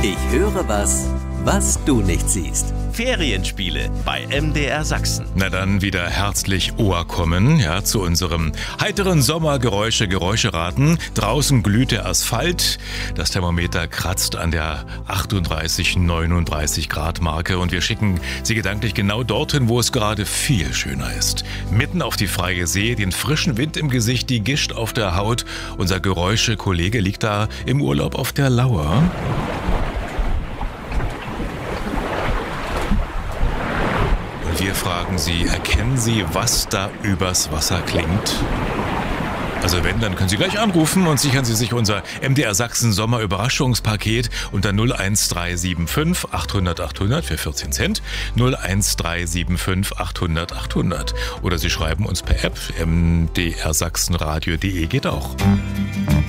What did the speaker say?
Ich höre was, was du nicht siehst. Ferienspiele bei MDR Sachsen. Na dann wieder herzlich kommen, ja, zu unserem heiteren Sommergeräusche-Geräuscheraten. Draußen glüht der Asphalt, das Thermometer kratzt an der 38, 39 Grad Marke und wir schicken Sie gedanklich genau dorthin, wo es gerade viel schöner ist. Mitten auf die freie See, den frischen Wind im Gesicht, die Gischt auf der Haut. Unser Geräusche-Kollege liegt da im Urlaub auf der Lauer. Wir fragen Sie, erkennen Sie, was da übers Wasser klingt? Also wenn, dann können Sie gleich anrufen und sichern Sie sich unser MDR Sachsen Sommer-Überraschungspaket unter 01375 800 800 für 14 Cent, 01375 800 800. Oder Sie schreiben uns per App, mdrsachsenradio.de geht auch.